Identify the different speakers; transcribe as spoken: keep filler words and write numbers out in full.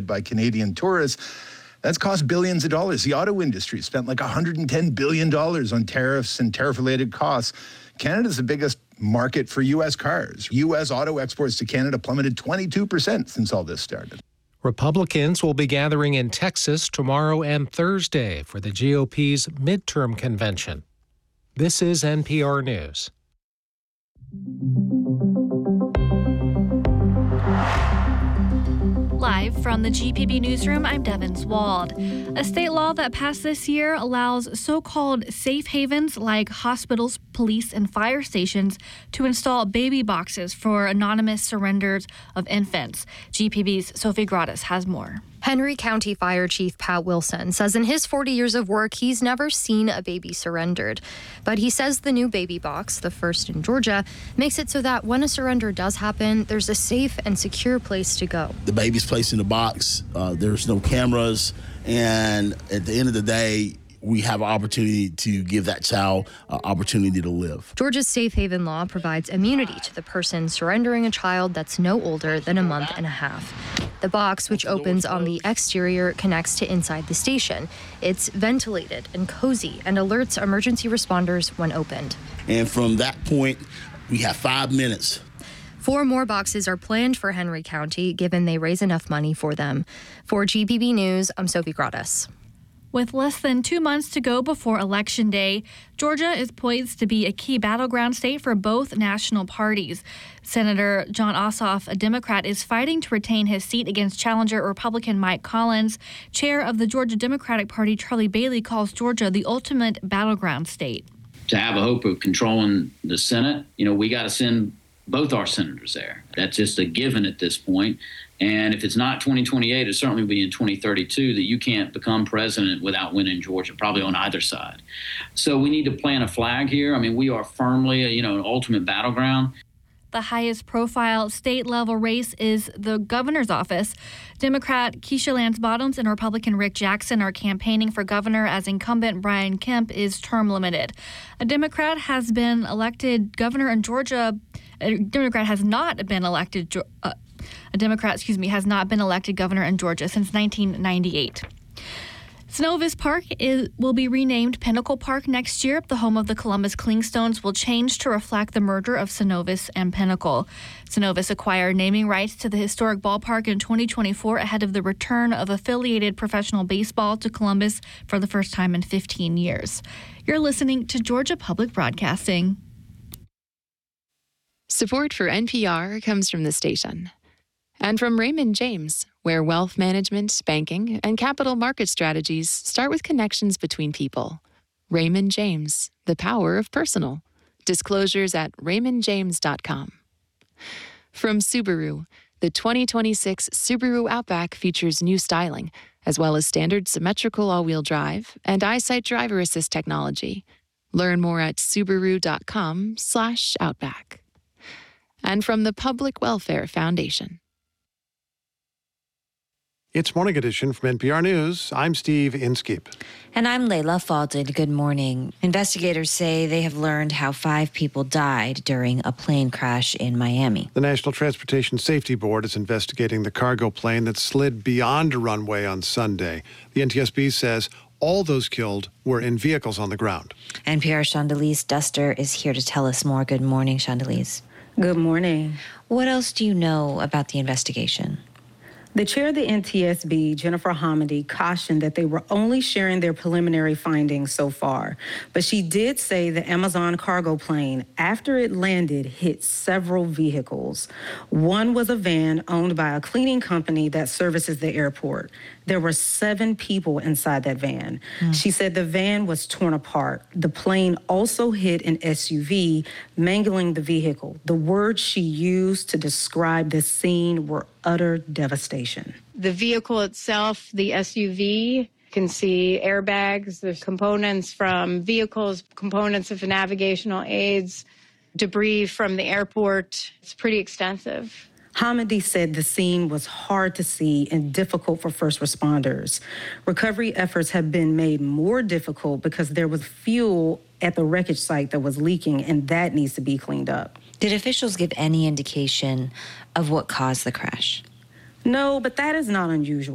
Speaker 1: by Canadian tourists. That's cost billions of dollars. The auto industry spent like one hundred ten billion dollars on tariffs and tariff-related costs. Canada's the biggest market for U S cars. U S auto exports to Canada plummeted twenty-two percent since all this started.
Speaker 2: Republicans will be gathering in Texas tomorrow and Thursday for the G O P's midterm convention. This is N P R News.
Speaker 3: Live from the G P B newsroom, I'm Devin Swald. A state law that passed this year allows so-called safe havens like hospitals, police, and fire stations to install baby boxes for anonymous surrenders of infants. G P B's Sophie Gratis has more.
Speaker 4: Henry County Fire Chief Pat Wilson says in his forty years of work, he's never seen a baby surrendered. But he says the new baby box, the first in Georgia, makes it so that when a surrender does happen, there's a safe and secure place to go.
Speaker 5: The baby's placed in the box, uh, there's no cameras, and at the end of the day, we have an opportunity to give that child an opportunity to live.
Speaker 4: Georgia's safe haven law provides immunity to the person surrendering a child that's no older than a month and a half. The box, which opens on the exterior, connects to inside the station. It's ventilated and cozy and alerts emergency responders when opened.
Speaker 5: And from that point, we have five minutes.
Speaker 4: Four more boxes are planned for Henry County, given they raise enough money for them. For G P B News, I'm Sophie Gratis.
Speaker 3: With less than two months to go before Election Day, Georgia is poised to be a key battleground state for both national parties. Senator Jon Ossoff, a Democrat, is fighting to retain his seat against challenger Republican Mike Collins. Chair of the Georgia Democratic Party, Charlie Bailey, calls Georgia the ultimate battleground state.
Speaker 6: To have a hope of controlling the Senate, you know, we got to send both our senators there. That's just a given at this point. And if it's not twenty twenty-eight, it'll certainly be in twenty thirty-two that you can't become president without winning Georgia, probably on either side. So we need to plant a flag here. I mean, we are firmly, you know, an ultimate battleground.
Speaker 3: The highest profile state-level race is the governor's office. Democrat Keisha Lance Bottoms and Republican Rick Jackson are campaigning for governor as incumbent Brian Kemp is term limited. A Democrat has been elected governor in Georgia. A Democrat has not been elected uh, A Democrat, excuse me, has not been elected governor in Georgia since nineteen ninety-eight. Synovus Park is, will be renamed Pinnacle Park next year. The home of the Columbus Clingstones will change to reflect the merger of Synovus and Pinnacle. Synovus acquired naming rights to the historic ballpark in twenty twenty-four ahead of the return of affiliated professional baseball to Columbus for the first time in fifteen years. You're listening to Georgia Public Broadcasting.
Speaker 7: Support for N P R comes from the station and from Raymond James, where wealth management, banking, and capital market strategies start with connections between people. Raymond James, the power of personal. Disclosures at raymond james dot com. From Subaru, the twenty twenty-six Subaru Outback features new styling, as well as standard symmetrical all-wheel drive and EyeSight driver assist technology. Learn more at subaru dot com slash outback. And from the Public Welfare Foundation.
Speaker 8: It's Morning Edition from N P R News. I'm Steve Inskeep.
Speaker 9: And I'm Layla Faldin. Good morning. Investigators say they have learned how five people died during a plane crash in Miami.
Speaker 8: The National Transportation Safety Board is investigating the cargo plane that slid beyond a runway on Sunday. The N T S B says all those killed were in vehicles on the ground.
Speaker 9: N P R's Chandalise Duster is here to tell us more. Good morning, Chandalise.
Speaker 10: Good morning.
Speaker 9: What else do you know about the investigation?
Speaker 10: The chair of the N T S B, Jennifer Hamady, cautioned that they were only sharing their preliminary findings so far. But she did say the Amazon cargo plane, after it landed, hit several vehicles. One was a van owned by a cleaning company that services the airport. There were seven people inside that van. Mm. She said the van was torn apart. The plane also hit an S U V, mangling the vehicle. The words she used to describe the scene were utter devastation.
Speaker 11: The vehicle itself, the S U V, you can see airbags, there's components from vehicles, components of navigational aids, debris from the airport. It's pretty extensive.
Speaker 10: Hamady said the scene was hard to see and difficult for first responders. Recovery efforts have been made more difficult because there was fuel at the wreckage site that was leaking, and that needs to be cleaned up.
Speaker 9: Did officials give any indication of what caused the crash?
Speaker 10: No, but that is not unusual.